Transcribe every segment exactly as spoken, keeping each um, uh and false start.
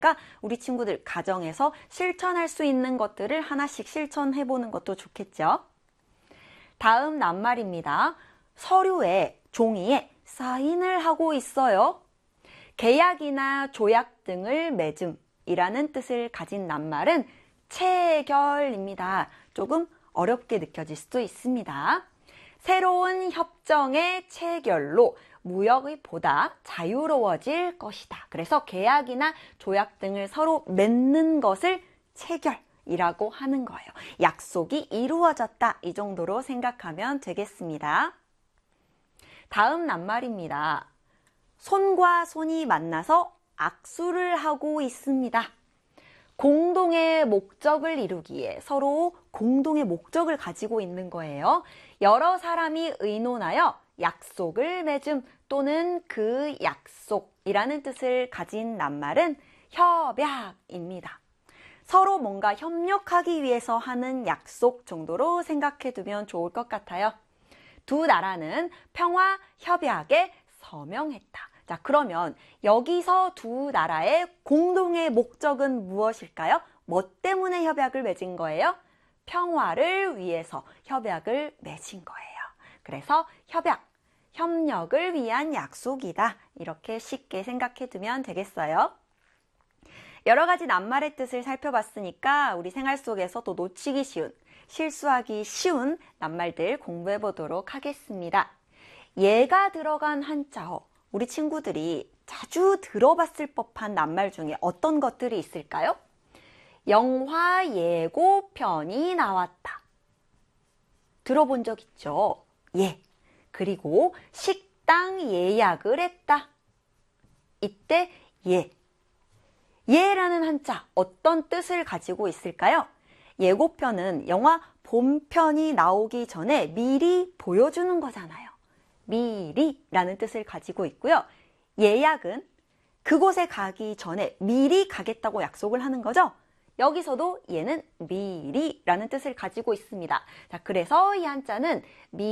있으니까 우리 친구들 가정에서 실천할 수 있는 것들을 하나씩 실천해보는 것도 좋겠죠. 다음 낱말입니다. 서류에, 종이에 사인을 하고 있어요. 계약이나 조약 등을 맺음이라는 뜻을 가진 낱말은 체결입니다. 조금 어렵게 느껴질 수도 있습니다. 새로운 협정의 체결로 무역이 보다 자유로워질 것이다. 그래서 계약이나 조약 등을 서로 맺는 것을 체결이라고 하는 거예요. 약속이 이루어졌다. 이 정도로 생각하면 되겠습니다. 다음 낱말입니다. 손과 손이 만나서 악수를 하고 있습니다. 공동의 목적을 이루기에 서로 공동의 목적을 가지고 있는 거예요. 여러 사람이 의논하여 약속을 맺음 또는 그 약속이라는 뜻을 가진 낱말은 협약입니다. 서로 뭔가 협력하기 위해서 하는 약속 정도로 생각해 두면 좋을 것 같아요. 두 나라는 평화 협약에 서명했다. 자, 그러면 여기서 두 나라의 공동의 목적은 무엇일까요? 뭐 때문에 협약을 맺은 거예요? 평화를 위해서 협약을 맺은 거예요. 그래서 협약, 협력을 위한 약속이다. 이렇게 쉽게 생각해 두면 되겠어요. 여러 가지 낱말의 뜻을 살펴봤으니까 우리 생활 속에서 또 놓치기 쉬운, 실수하기 쉬운 낱말들 공부해 보도록 하겠습니다. 예가 들어간 한자어, 우리 친구들이 자주 들어봤을 법한 낱말 중에 어떤 것들이 있을까요? 영화 예고편이 나왔다. 들어본 적 있죠? 예. 그리고 식당 예약을 했다. 이때 예. 예라는 한자 어떤 뜻을 가지고 있을까요? 예고편은 영화 본편이 나오기 전에 미리 보여주는 거잖아요. 미리라는 뜻을 가지고 있고요. 예약은 그곳에 가기 전에 미리 가겠다고 약속을 하는 거죠. 여기서도 얘는 미리라는 뜻을 가지고 있습니다. 자, 그래서 이 한자는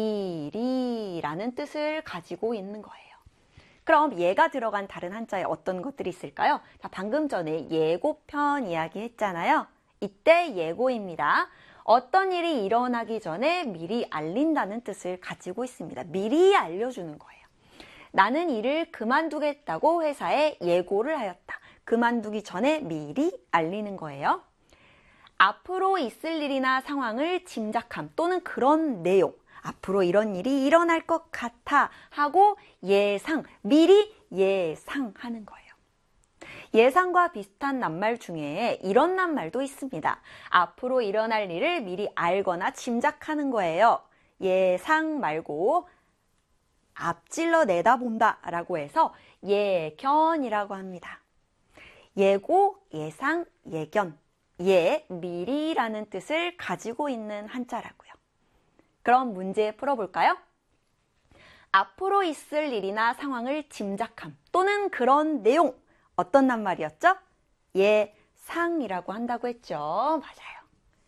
미리라는 뜻을 가지고 있는 거예요. 그럼 예가 들어간 다른 한자에 어떤 것들이 있을까요? 자, 방금 전에 예고편 이야기 했잖아요. 이때 예고입니다. 어떤 일이 일어나기 전에 미리 알린다는 뜻을 가지고 있습니다. 미리 알려주는 거예요. 나는 일을 그만두겠다고 회사에 예고를 하였다. 그만두기 전에 미리 알리는 거예요. 앞으로 있을 일이나 상황을 짐작함 또는 그런 내용. 앞으로 이런 일이 일어날 것 같아 하고 예상, 미리 예상하는 거예요. 예상과 비슷한 낱말 중에 이런 낱말도 있습니다. 앞으로 일어날 일을 미리 알거나 짐작하는 거예요. 예상 말고 앞질러 내다본다 라고 해서 예견이라고 합니다. 예고, 예상, 예견, 예, 미리라는 뜻을 가지고 있는 한자라고요. 그럼 문제 풀어볼까요? 앞으로 있을 일이나 상황을 짐작함 또는 그런 내용 어떤 낱말이었죠? 예상이라고 한다고 했죠. 맞아요.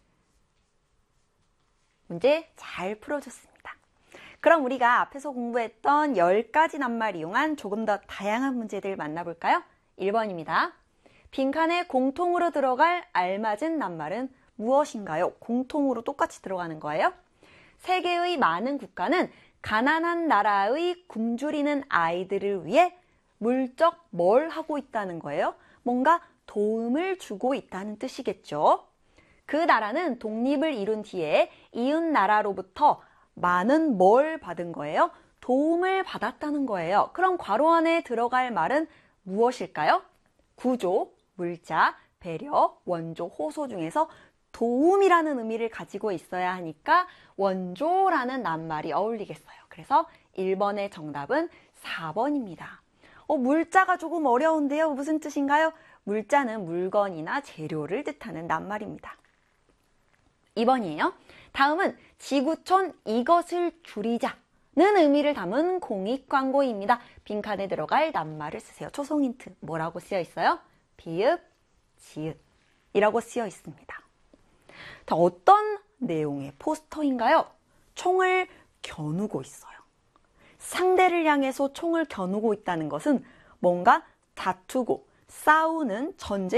문제 잘 풀어줬습니다. 그럼 우리가 앞에서 공부했던 열 가지 낱말 이용한 조금 더 다양한 문제들 만나볼까요? 일 번입니다. 빈칸에 공통으로 들어갈 알맞은 낱말은 무엇인가요? 공통으로 똑같이 들어가는 거예요. 세계의 많은 국가는 가난한 나라의 굶주리는 아이들을 위해 물적 뭘 하고 있다는 거예요? 뭔가 도움을 주고 있다는 뜻이겠죠. 그 나라는 독립을 이룬 뒤에 이웃 나라로부터 많은 뭘 받은 거예요? 도움을 받았다는 거예요. 그럼 괄호 안에 들어갈 말은 무엇일까요? 구조, 물자, 배려, 원조, 호소 중에서 도움이라는 의미를 가지고 있어야 하니까 원조라는 낱말이 어울리겠어요. 그래서 일 번의 정답은 사 번입니다. 어, 물자가 조금 어려운데요. 무슨 뜻인가요? 물자는 물건이나 재료를 뜻하는 낱말입니다. 이 번이에요. 다음은 지구촌 이것을 줄이자는 의미를 담은 공익광고입니다. 빈칸에 들어갈 낱말을 쓰세요. 초성 힌트 뭐라고 쓰여 있어요? 비읍, 지읒 이라고 쓰여 있습니다. 자, 어떤 내용의 포스터인가요? 총을 겨누고 있어요. 상대를 향해서 총을 겨누고 있다는 것은 뭔가 다투고 싸우는 전쟁